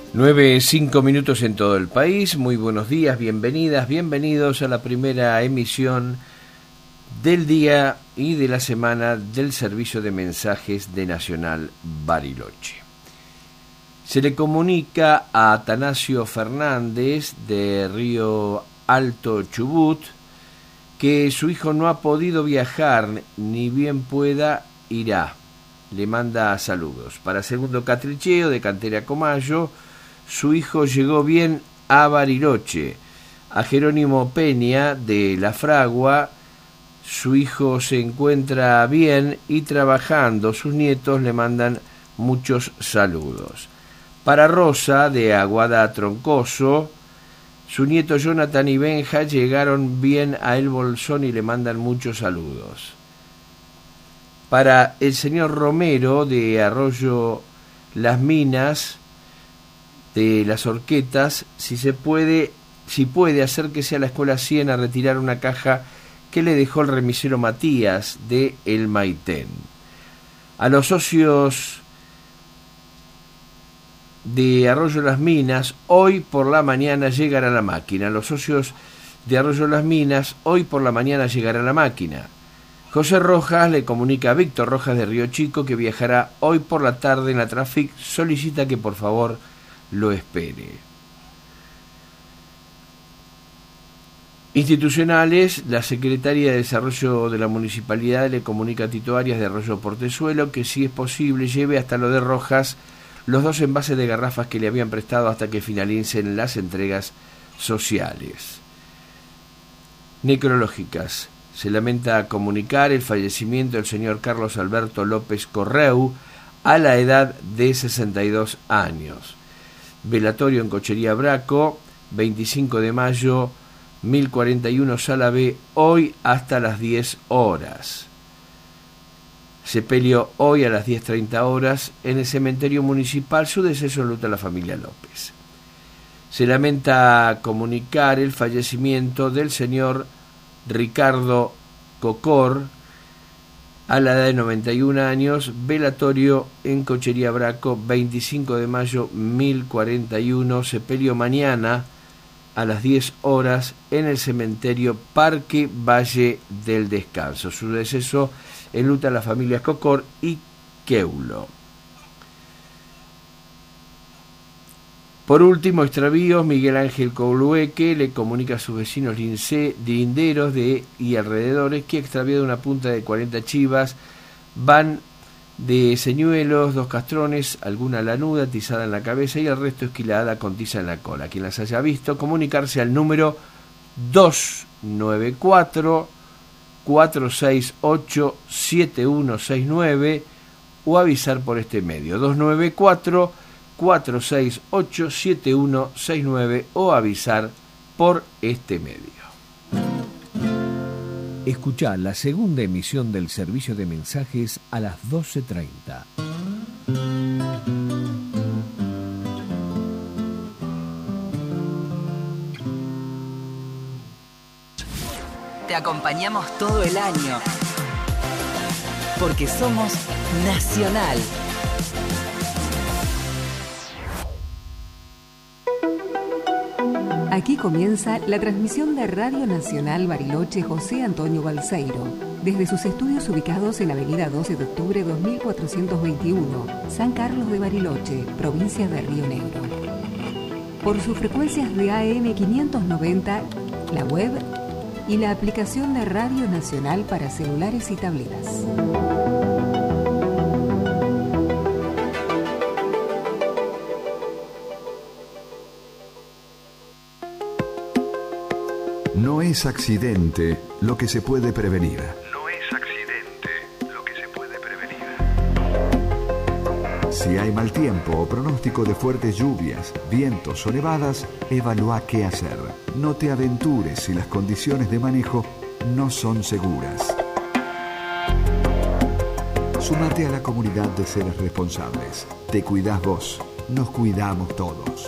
9:05 en todo el país. Muy buenos días, bienvenidas, bienvenidos a la primera emisión del día y de la semana del servicio de mensajes de Nacional Bariloche. Se le comunica a Atanasio Fernández de Río Alto Chubut que su hijo no ha podido viajar, ni bien pueda, irá. Le manda saludos. Para Segundo Catricheo de Cantera Comayo, su hijo llegó bien a Bariloche. A Jerónimo Peña de La Fragua, su hijo se encuentra bien y trabajando. Sus nietos le mandan muchos saludos. Para Rosa de Aguada Troncoso, su nieto Jonathan y Benja llegaron bien a El Bolsón y le mandan muchos saludos. Para el señor Romero de Arroyo Las Minas, de Las Horquetas, si puede acérquese a la Escuela 100 a retirar una caja que le dejó el remisero Matías de El Maitén. A los socios de Arroyo Las Minas, hoy por la mañana llegará la máquina. A los socios de Arroyo Las Minas, hoy por la mañana llegará la máquina. José Rojas le comunica a Víctor Rojas de Río Chico que viajará hoy por la tarde en la Trafic. Solicita que por favor lo espere. Institucionales, la Secretaría de Desarrollo de la Municipalidad le comunica a Tito Arias de Arroyo Portezuelo que si es posible lleve hasta lo de Rojas los 2 envases de garrafas que le habían prestado hasta que finalicen las entregas sociales. Necrológicas. Se lamenta comunicar el fallecimiento del señor Carlos Alberto López Correu a la edad de 62 años. Velatorio en Cochería Braco, 25 de mayo, 1041 Sala B, hoy hasta las 10 horas. Sepelio hoy a las 10:30 horas en el cementerio municipal. Su deceso enluta a la familia López. Se lamenta comunicar el fallecimiento del señor Ricardo Cocor a la edad de 91 años, velatorio en Cochería Braco, 25 de mayo, 1041, sepelio mañana a las 10 horas en el cementerio Parque Valle del Descanso. Su deceso enluta a las familias Cocor y Queulo. Por último, extravíos. Miguel Ángel Coulueque le comunica a sus vecinos linderos y alrededores que ha extraviado una punta de 40 chivas, van de señuelos, 2 castrones, alguna lanuda tizada en la cabeza y el resto esquilada con tiza en la cola. Quien las haya visto, comunicarse al número 294-468-7169 o avisar por este medio. 294-468-7169 o avisar por este medio. Escuchá la segunda emisión del servicio de mensajes a las 12:30. Te acompañamos todo el año, porque somos Nacional. Aquí comienza la transmisión de Radio Nacional Bariloche José Antonio Balseiro, desde sus estudios ubicados en Avenida 12 de Octubre 2421, San Carlos de Bariloche, provincia de Río Negro. Por sus frecuencias de AM 590, la web y la aplicación de Radio Nacional para celulares y tabletas. No es accidente lo que se puede prevenir. No es accidente lo que se puede prevenir. Si hay mal tiempo o pronóstico de fuertes lluvias, vientos o nevadas, evalúa qué hacer. No te aventures si las condiciones de manejo no son seguras. Súmate a la comunidad de seres responsables. Te cuidás vos, nos cuidamos todos.